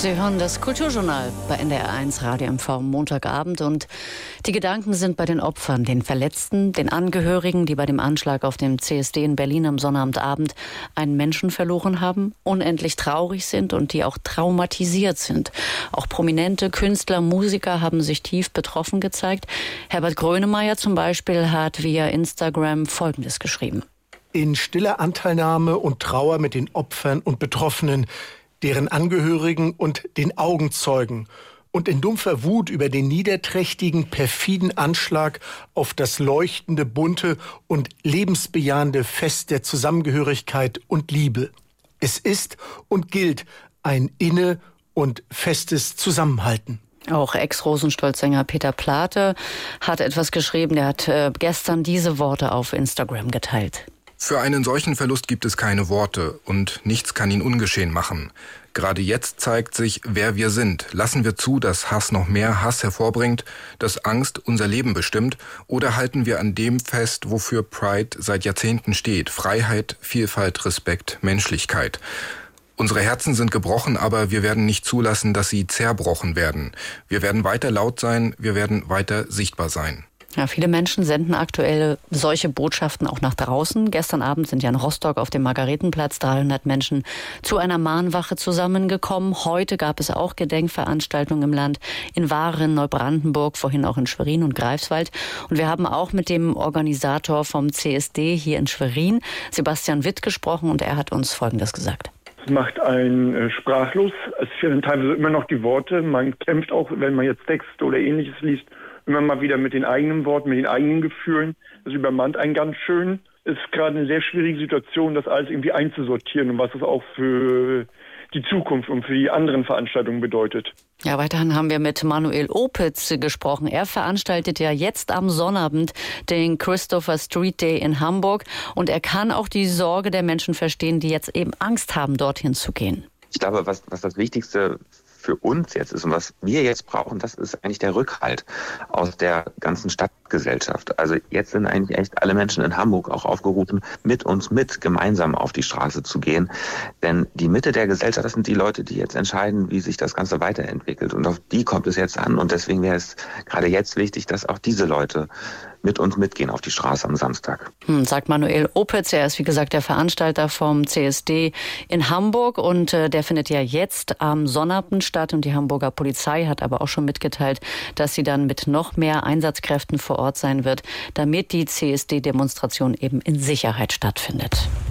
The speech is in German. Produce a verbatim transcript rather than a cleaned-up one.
Sie hören das Kulturjournal bei N D R eins Radio M V Montagabend und die Gedanken sind bei den Opfern, den Verletzten, den Angehörigen, die bei dem Anschlag auf dem C S D in Berlin am Sonnabendabend einen Menschen verloren haben, unendlich traurig sind und die auch traumatisiert sind. Auch prominente Künstler, Musiker haben sich tief betroffen gezeigt. Herbert Grönemeyer zum Beispiel hat via Instagram Folgendes geschrieben. In stiller Anteilnahme und Trauer mit den Opfern und Betroffenen, deren Angehörigen und den Augenzeugen und in dumpfer Wut über den niederträchtigen, perfiden Anschlag auf das leuchtende, bunte und lebensbejahende Fest der Zusammengehörigkeit und Liebe. Es ist und gilt ein inne und festes Zusammenhalten. Auch Ex-Rosenstolz-Sänger Peter Plate hat etwas geschrieben. Der hat äh, gestern diese Worte auf Instagram geteilt. Für einen solchen Verlust gibt es keine Worte und nichts kann ihn ungeschehen machen. Gerade jetzt zeigt sich, wer wir sind. Lassen wir zu, dass Hass noch mehr Hass hervorbringt, dass Angst unser Leben bestimmt, oder halten wir an dem fest, wofür Pride seit Jahrzehnten steht: Freiheit, Vielfalt, Respekt, Menschlichkeit. Unsere Herzen sind gebrochen, aber wir werden nicht zulassen, dass sie zerbrochen werden. Wir werden weiter laut sein, wir werden weiter sichtbar sein. Ja, viele Menschen senden aktuell solche Botschaften auch nach draußen. Gestern Abend sind ja in Rostock auf dem Margaretenplatz dreihundert Menschen zu einer Mahnwache zusammengekommen. Heute gab es auch Gedenkveranstaltungen im Land, in Waren, Neubrandenburg, vorhin auch in Schwerin und Greifswald. Und wir haben auch mit dem Organisator vom C S D hier in Schwerin, Sebastian Witt, gesprochen und er hat uns Folgendes gesagt. Es macht einen äh, sprachlos. Es fehlen teilweise immer noch die Worte. Man kämpft auch, wenn man jetzt Texte oder Ähnliches liest, immer mal wieder mit den eigenen Worten, mit den eigenen Gefühlen. Das übermannt einen ganz schön. Es ist gerade eine sehr schwierige Situation, das alles irgendwie einzusortieren und was es auch für die Zukunft und für die anderen Veranstaltungen bedeutet. Ja, weiterhin haben wir mit Manuel Opitz gesprochen. Er veranstaltet ja jetzt am Sonnabend den Christopher Street Day in Hamburg und er kann auch die Sorge der Menschen verstehen, die jetzt eben Angst haben, dorthin zu gehen. Ich glaube, was, was das Wichtigste für uns jetzt ist und was wir jetzt brauchen, das ist eigentlich der Rückhalt aus der ganzen Stadtgesellschaft. Also jetzt sind eigentlich echt alle Menschen in Hamburg auch aufgerufen, mit uns mit gemeinsam auf die Straße zu gehen. Denn die Mitte der Gesellschaft, das sind die Leute, die jetzt entscheiden, wie sich das Ganze weiterentwickelt. Und auf die kommt es jetzt an. Und deswegen wäre es gerade jetzt wichtig, dass auch diese Leute mit uns mitgehen auf die Straße am Samstag. Hm, sagt Manuel Opitz. Er ist, wie gesagt, der Veranstalter vom C S D in Hamburg und äh, der findet ja jetzt am Sonnabend statt und die Hamburger Polizei hat aber auch schon mitgeteilt, dass sie dann mit noch mehr Einsatzkräften vor Ort sein wird, damit die C S D-Demonstration eben in Sicherheit stattfindet.